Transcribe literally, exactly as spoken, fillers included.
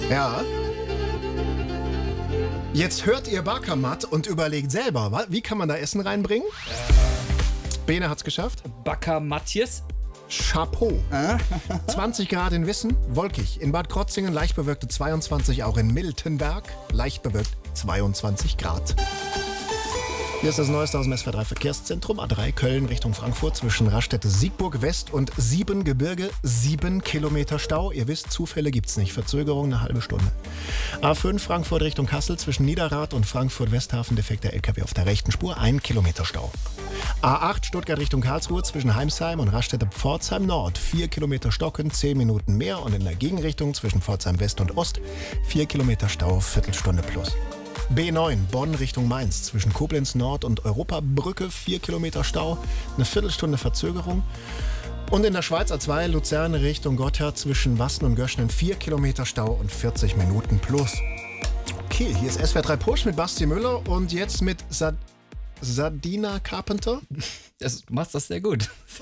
Ja. Jetzt hört ihr Bakamat und überlegt selber, wa? Wie kann man da Essen reinbringen? Bene hat's geschafft. Bakamatjes. Chapeau. zwanzig Grad in Wissen, wolkig. In Bad Krotzingen leicht bewölkte zweiundzwanzig, auch in Miltenberg leicht bewölkt zweiundzwanzig Grad. Hier ist das Neueste aus dem S W R drei Verkehrszentrum. A drei Köln Richtung Frankfurt zwischen Raststätte Siegburg West und Siebengebirge. Sieben Kilometer Stau. Ihr wisst, Zufälle gibt's nicht. Verzögerung eine halbe Stunde. A fünf Frankfurt Richtung Kassel zwischen Niederrad und Frankfurt Westhafen. Defekter L K W auf der rechten Spur. Ein Kilometer Stau. A acht Stuttgart Richtung Karlsruhe zwischen Heimsheim und Raststätte Pforzheim Nord. Vier Kilometer Stocken, zehn Minuten mehr. Und in der Gegenrichtung zwischen Pforzheim West und Ost. Vier Kilometer Stau, Viertelstunde plus. B neun, Bonn Richtung Mainz, zwischen Koblenz Nord und Europabrücke, vier Kilometer Stau, eine Viertelstunde Verzögerung. Und in der Schweiz A zwei, Luzern Richtung Gotthard, zwischen Wassen und Göschnen, vier Kilometer Stau und vierzig Minuten plus. Okay, hier ist S W R drei Push mit Basti Müller und jetzt mit Sad Sadina Carpenter. Du machst das sehr gut.